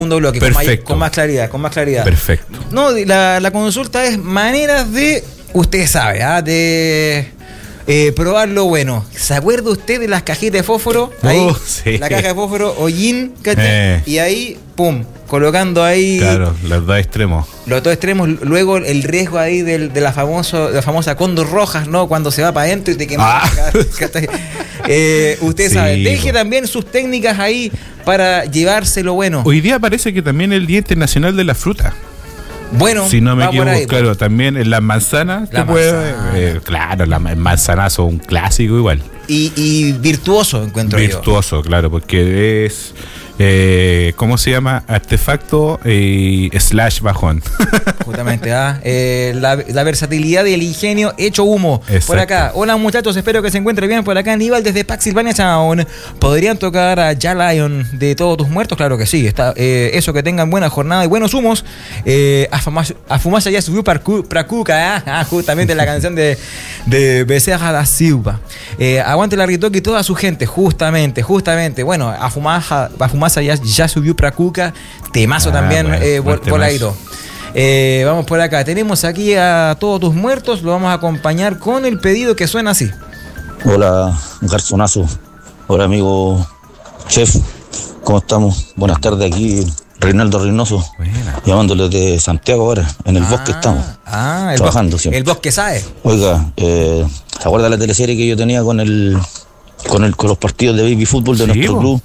bloque, con más claridad. Perfecto. No, la consulta es maneras de, usted sabe, de probar lo bueno. ¿Se acuerda usted de las cajitas de fósforo? Ahí, sí. La caja de fósforo, hollín, ¿cachai? Y ahí, pum, colocando ahí. Claro, los dos extremos. Luego el riesgo ahí de la famosa cóndor rojas, ¿no? Cuando se va para adentro y te quema. Usted sabe, deje también sus técnicas ahí para llevarse lo bueno. Hoy día parece que también el Día Internacional de la Fruta. Bueno, si no me equivoco, ahí, claro, también en las manzanas. Claro, las manzanas son un clásico igual. Y virtuoso, encuentro yo. Virtuoso, claro, porque es... ¿cómo se llama? Artefacto / bajón. Justamente, la versatilidad y el ingenio hecho humo. Exacto. Por acá. Hola muchachos, espero que se encuentren bien. Por acá Aníbal desde Paxilvania Town. ¿Podrían tocar a Ja Lion de Todos tus muertos? Claro que sí. Eso, que tengan buena jornada y buenos humos. A Fumasha ya subió Pracuca. Justamente la canción de Becerra da Silva. Aguante la Ritoque y toda su gente. Justamente. Bueno, a Fumasha ya subió Pracuca, temazo también, voladito. Vamos por acá, tenemos aquí a Todos tus muertos, lo vamos a acompañar con el pedido que suena así. Hola, garzonazo. Hola, amigo chef, ¿cómo estamos? Buenas tardes, aquí Reinaldo Reynoso, llamándole de Santiago ahora, en el bosque estamos, trabajando siempre. El bosque sabe. Oiga, ¿se acuerda la teleserie que yo tenía con los partidos de baby fútbol de nuestro club?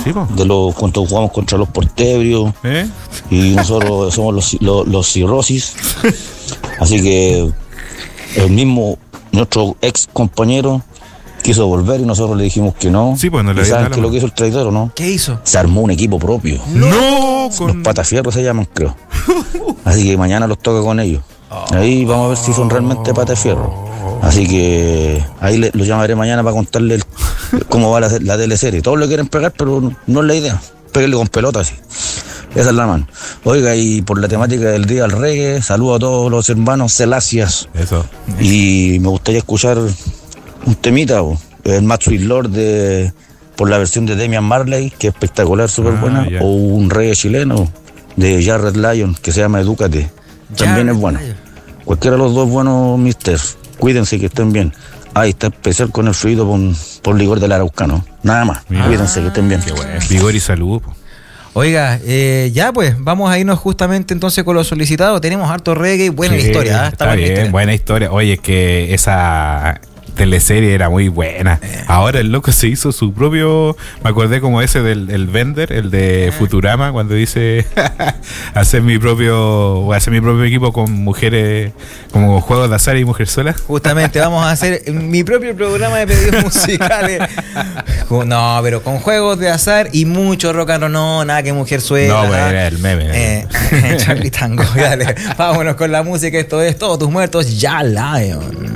Cuando jugamos contra los portebrios, y nosotros somos los cirrosis. Así que el mismo, nuestro ex compañero quiso volver y nosotros le dijimos que no. Sí, pues no le ¿Y saben qué es lo que hizo el traidor o no? ¿Qué hizo? Se armó un equipo propio. ¡No! Los patafierros se llaman, creo. Así que mañana los toca con ellos. Ahí vamos a ver si son realmente patafierros. Así que ahí los llamaré mañana para contarle cómo va la teleserie. Todos le quieren pegar, pero no es la idea. Péguenle con pelota así. Esa es la mano. Oiga, y por la temática del Día del Reggae, saludo a todos los hermanos Celasias. Eso. Y me gustaría escuchar un temita, el Mad Sweet Lord por la versión de Damian Marley, que es espectacular, súper buena. O un reggae chileno de Jared Lion, que se llama Edúcate. También es bueno. Cualquiera de los dos buenos, mister. Cuídense, que estén bien. Ahí está especial con el fluido por Ligor del Araucano. Nada más. Cuídense, que estén bien. Qué bueno. Vigor y salud. Oiga, ya pues, vamos a irnos justamente entonces con lo solicitado. Tenemos harto reggae, buena historia. Está bien, buena historia. Oye, es que esa teleserie era muy buena. Ahora el loco se hizo su propio, me acordé como ese del Bender, el de Futurama, cuando dice hacer mi propio equipo con mujeres, como juegos de azar y mujer sola. Justamente vamos a hacer mi propio programa de pedidos musicales. No, pero con juegos de azar y mucho rock and roll. No, nada que mujer suela. No, era el meme. Charlie Tango, dale. Vámonos con la música. Esto es Todos tus muertos, Ja Lion.